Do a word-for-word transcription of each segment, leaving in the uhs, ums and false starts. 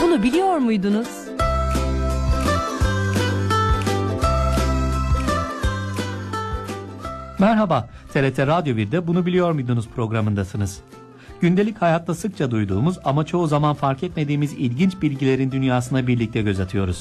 Bunu biliyor muydunuz? Merhaba, T R T Radyo bir'de Bunu Biliyor Muydunuz programındasınız. Gündelik hayatta sıkça duyduğumuz ama çoğu zaman fark etmediğimiz ilginç bilgilerin dünyasına birlikte göz atıyoruz.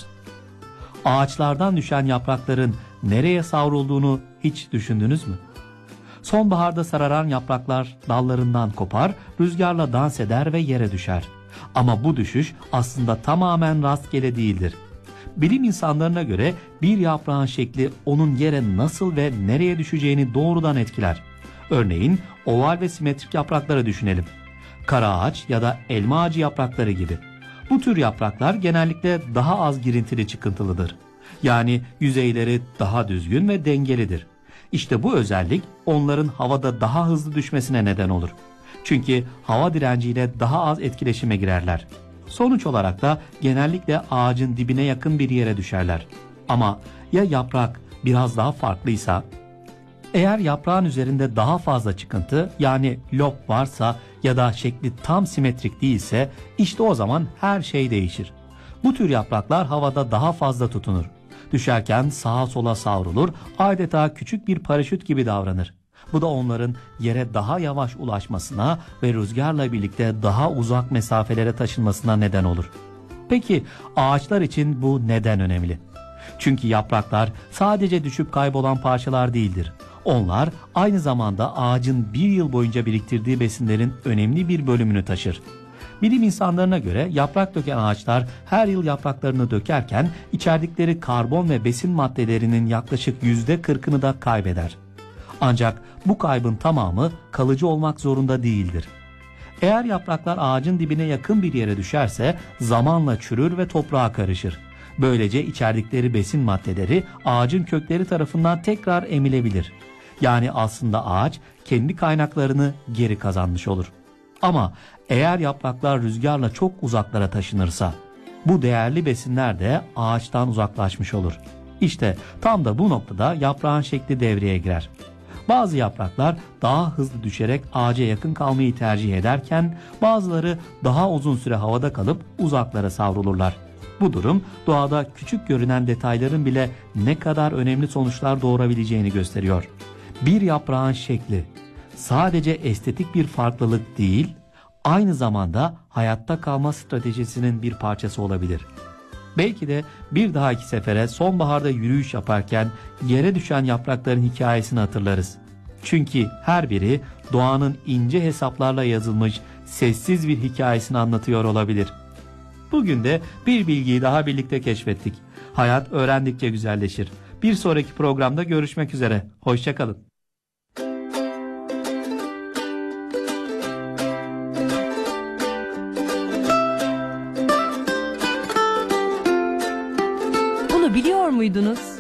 Ağaçlardan düşen yaprakların nereye savrulduğunu hiç düşündünüz mü? Sonbaharda sararan yapraklar dallarından kopar, rüzgarla dans eder ve yere düşer. Ama bu düşüş aslında tamamen rastgele değildir. Bilim insanlarına göre bir yaprağın şekli onun yere nasıl ve nereye düşeceğini doğrudan etkiler. Örneğin oval ve simetrik yaprakları düşünelim. Kara ağaç ya da elma ağacı yaprakları gibi. Bu tür yapraklar genellikle daha az girintili çıkıntılıdır. Yani yüzeyleri daha düzgün ve dengelidir. İşte bu özellik onların havada daha hızlı düşmesine neden olur. Çünkü hava direnciyle daha az etkileşime girerler. Sonuç olarak da genellikle ağacın dibine yakın bir yere düşerler. Ama ya yaprak biraz daha farklıysa? Eğer yaprağın üzerinde daha fazla çıkıntı yani lob varsa ya da şekli tam simetrik değilse işte o zaman her şey değişir. Bu tür yapraklar havada daha fazla tutunur. Düşerken sağa sola savrulur, adeta küçük bir paraşüt gibi davranır. Bu da onların yere daha yavaş ulaşmasına ve rüzgarla birlikte daha uzak mesafelere taşınmasına neden olur. Peki ağaçlar için bu neden önemli? Çünkü yapraklar sadece düşüp kaybolan parçalar değildir. Onlar aynı zamanda ağacın bir yıl boyunca biriktirdiği besinlerin önemli bir bölümünü taşır. Bilim insanlarına göre yaprak döken ağaçlar her yıl yapraklarını dökerken içerdikleri karbon ve besin maddelerinin yaklaşık yüzde kırkını da kaybeder. Ancak bu kaybın tamamı kalıcı olmak zorunda değildir. Eğer yapraklar ağacın dibine yakın bir yere düşerse zamanla çürür ve toprağa karışır. Böylece içerdikleri besin maddeleri ağacın kökleri tarafından tekrar emilebilir. Yani aslında ağaç kendi kaynaklarını geri kazanmış olur. Ama eğer yapraklar rüzgarla çok uzaklara taşınırsa bu değerli besinler de ağaçtan uzaklaşmış olur. İşte tam da bu noktada yaprağın şekli devreye girer. Bazı yapraklar daha hızlı düşerek ağaca yakın kalmayı tercih ederken bazıları daha uzun süre havada kalıp uzaklara savrulurlar. Bu durum doğada küçük görünen detayların bile ne kadar önemli sonuçlar doğurabileceğini gösteriyor. Bir yaprağın şekli sadece estetik bir farklılık değil, aynı zamanda hayatta kalma stratejisinin bir parçası olabilir. Belki de bir dahaki sefere sonbaharda yürüyüş yaparken yere düşen yaprakların hikayesini hatırlarız. Çünkü her biri doğanın ince hesaplarla yazılmış sessiz bir hikayesini anlatıyor olabilir. Bugün de bir bilgiyi daha birlikte keşfettik. Hayat öğrendikçe güzelleşir. Bir sonraki programda görüşmek üzere. Hoşça kalın. Bunu biliyor muydunuz?